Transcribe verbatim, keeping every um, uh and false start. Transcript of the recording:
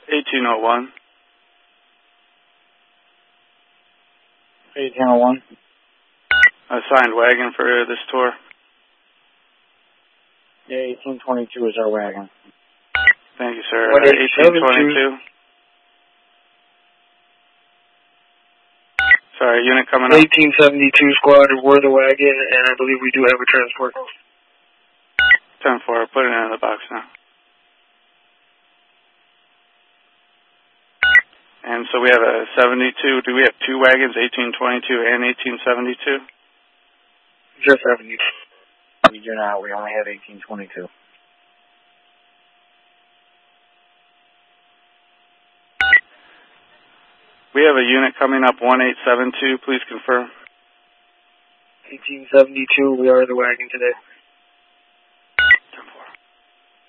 eighteen oh one. eighteen oh one. Assigned wagon for this tour. Yeah, eighteen twenty-two is our wagon. Thank you, sir. What, Uh, eighteen twenty-two. Sorry, unit coming up. eighteen seventy-two squad, we're the wagon, and I believe we do have a transport. ten four, put it in the box now. And so we have a seventy-two. Do we have two wagons, eighteen twenty-two and eighteen seventy-two? Just seventy-two. We do not. We only have eighteen twenty-two. We have a unit coming up, one eight seven two. Please confirm. eighteen seventy-two, we are the wagon today.